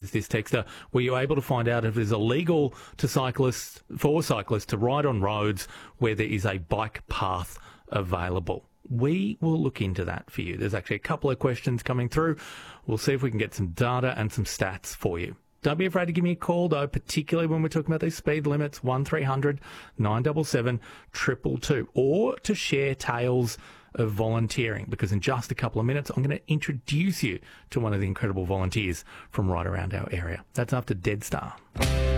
asks this texter, were you able to find out if it is illegal for cyclists to ride on roads where there is a bike path available? We will look into that for you. There's actually a couple of questions coming through. We'll see if we can get some data and some stats for you. Don't be afraid to give me a call, though, particularly when we're talking about these speed limits, 1300 977 222, or to share tales of volunteering, because in just a couple of minutes, I'm going to introduce you to one of the incredible volunteers from right around our area. That's after Dead Star.